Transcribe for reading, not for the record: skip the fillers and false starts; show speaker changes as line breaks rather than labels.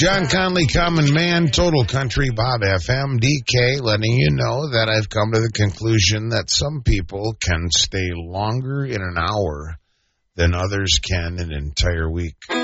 John Conley, Common Man, Total Country, Bob FM, DK, letting you know that I've come to the conclusion that some people can stay longer in an hour than others can an entire week.